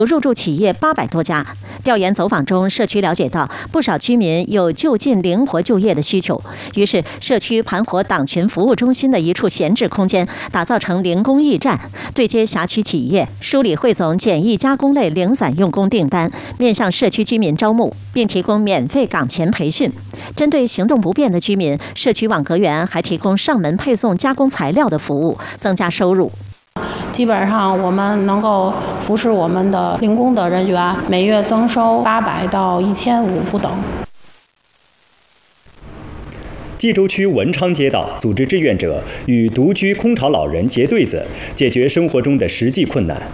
入驻企业800多家。调研走访中，社区了解到不少居民有就近灵活就业的需求，于是社区盘活党群服务中心的一处闲置空间，打造成零工驿站，对接辖区企业，梳理汇总简易加工类零散用工订单，面向社区居民招募，并提供免费岗前培训。针对行动不便的居民，社区网格员还提供上门配送加工材料的服务，增加收入。 基本上我们能够扶持我们的零工的人员，每月增收800到1500不等。 冀州区文昌街道组织志愿者与独居空巢老人结对子，解决生活中的实际困难。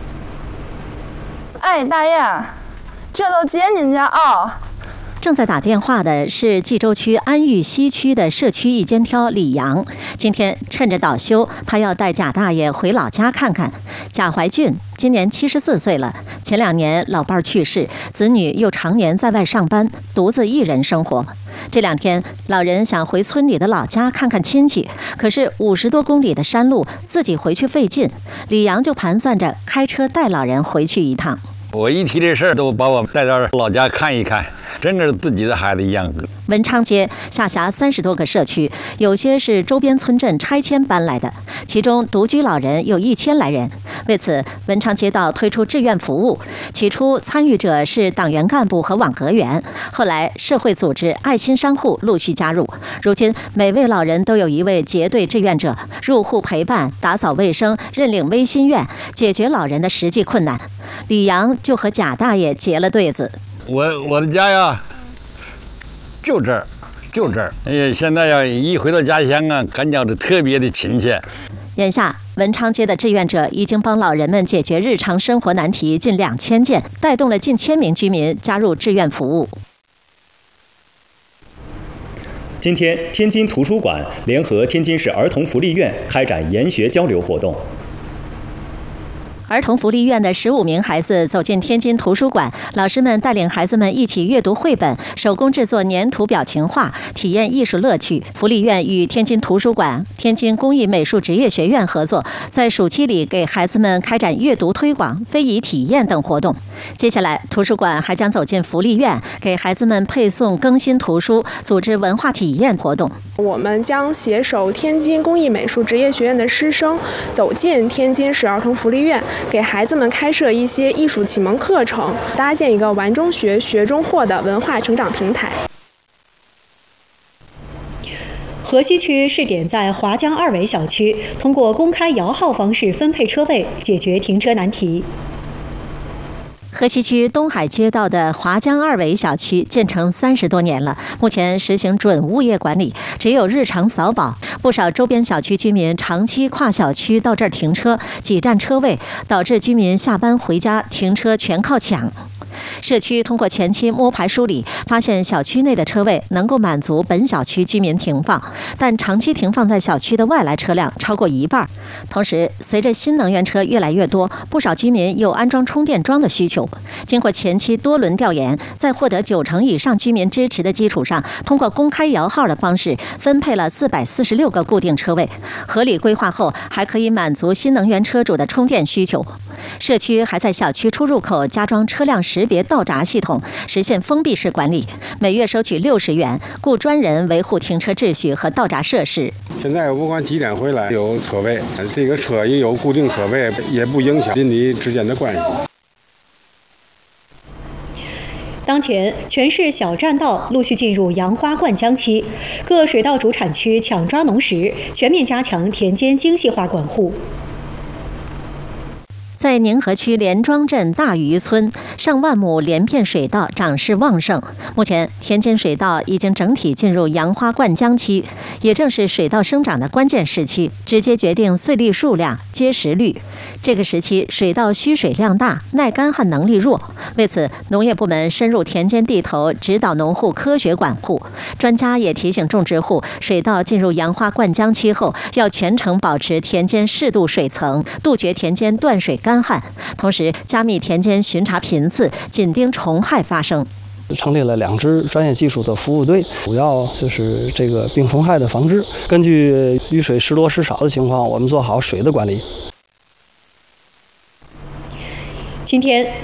哎，大爷，这都接您家啊。 正在打电话的是冀州区安裕西区的社区一肩挑李阳。今天趁着倒休，他要带贾大爷回老家看看。贾怀俊今年74岁了，前2年老伴去世，子女又常年在外上班，独自一人生活。这2天，老人想回村里的老家看看亲戚，可是50多公里的山路，自己回去费劲。李阳就盘算着开车带老人回去一趟。 我一提这事儿，都把我带到老家看一看。真是自己的孩子一样。 文昌街下辖30多个社区，有些是周边村镇拆迁搬来的，其中独居老人有1000来人。为此，文昌街道推出志愿服务，起初参与者是党员干部和网格员，后来社会组织、爱心商户陆续加入。如今，每位老人都有一位结对志愿者，入户陪伴、打扫卫生、认领微心愿，解决老人的实际困难。李阳就和贾大爷结了对子。 我的家呀，就这儿。现在要一回到家乡啊，感觉到特别的亲切。 眼下，文昌街的志愿者已经帮老人们解决日常生活难题近2000件，带动了近1000名居民加入志愿服务。 今天，天津图书馆联合天津市儿童福利院开展研学交流活动。 儿童福利院的15名孩子走进天津图书馆，老师们带领孩子们一起阅读绘本，手工制作粘土表情画，体验艺术乐趣。福利院与天津图书馆、天津工艺美术职业学院合作，在暑期里给孩子们开展阅读推广、非遗体验等活动。接下来，图书馆还将走进福利院，给孩子们配送更新图书，组织文化体验活动。 我们将携手天津工艺美术职业学院的师生，走进天津市儿童福利院，给孩子们开设一些艺术启蒙课程，搭建一个玩中学、学中获的文化成长平台。 河西区试点在华江2维小区，通过公开摇号方式分配车位，解决停车难题。 河西区东海街道的华江2维小区建成30多年了，目前实行准物业管理，只有日常扫保。不少周边小区居民长期跨小区到这儿停车，挤占车位，导致居民下班回家停车全靠抢。社区通过前期摸排梳理，发现小区内的车位能够满足本小区居民停放，但长期停放在小区的外来车辆超过1半。同时，随着新能源车越来越多，不少居民有安装充电桩的需求。经过前期多轮调研，在获得90%以上居民支持的基础上，通过公开摇号的方式分配了446个固定车位。合理规划后，还可以满足新能源车主的充电需求。社区还在小区出入口加装车辆识别道闸系统，实现封闭式管理，每月收取60元，雇专人维护停车秩序和道闸设施。 现在不管几点回来有车位，这个车也有固定车位，也不影响邻里之间的关系。 当前，全市小栈道陆续进入杨花灌浆期，各水稻主产区抢抓农时，全面加强田间精细化管护。 在宁河区连庄镇大渔村，上万亩连片水稻长势旺盛。目前，田间水稻已经整体进入杨花灌浆期，也正是水稻生长的关键时期，直接决定穗粒数量、结实率。这个时期，水稻需水量大，耐干旱能力弱。为此，农业部门深入田间地头，指导农户科学管护。专家也提醒种植户，水稻进入杨花灌浆期后，要全程保持田间适度水层，杜绝田间断水干旱，同时加密田间巡查频次，紧盯虫害发生。 成立了2支专业技术的服务队，主要就是这个病虫害的防治。根据雨水时多时少的情况，我们做好水的管理。 今天，